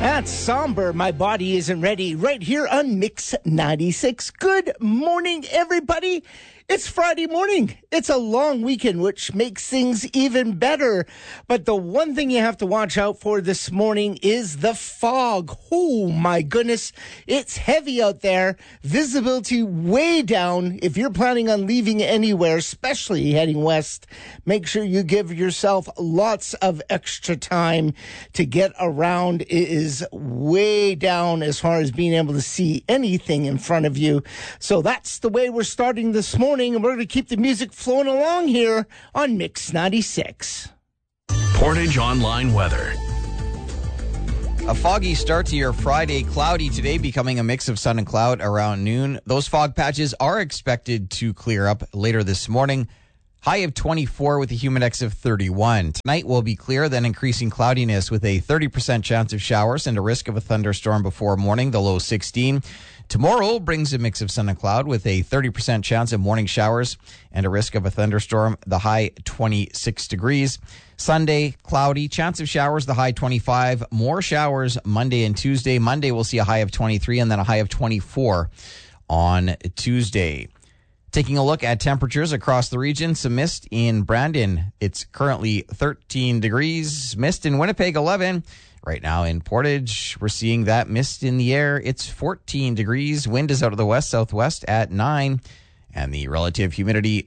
That's somber. My body isn't ready. Right here on Mix 96. Good morning, everybody. It's Friday morning. It's a long weekend, which makes things even better. But the one thing you have to watch out for this morning is the fog. Oh, my goodness. It's heavy out there. Visibility way down. If you're planning on leaving anywhere, especially heading west, make sure you give yourself lots of extra time to get around. It is way down as far as being able to see anything in front of you. So that's the way we're starting this morning. And we're going to keep the music flowing along here on Mix 96. Portage Online weather. A foggy start to your Friday. Cloudy today, becoming a mix of sun and cloud around noon. Those fog patches are expected to clear up later this morning. High of 24 with a humidex of 31. Tonight will be clear, then increasing cloudiness with a 30% chance of showers and a risk of a thunderstorm before morning, the low 16. Tomorrow brings a mix of sun and cloud with a 30% chance of morning showers and a risk of a thunderstorm, the high 26 degrees. Sunday, cloudy, chance of showers, the high 25. More showers Monday and Tuesday. Monday we'll see a high of 23 and then a high of 24 on Tuesday. Taking a look at temperatures across the region, some mist in Brandon. It's currently 13 degrees. Mist in Winnipeg, 11. Right now in Portage, we're seeing that mist in the air. It's 14 degrees. Wind is out of the west-southwest at 9. And the relative humidity,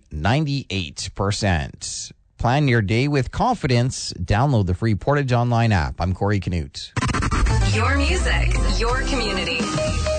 98%. Plan your day with confidence. Download the free Portage Online app. I'm Corey Canute. Your music, your community.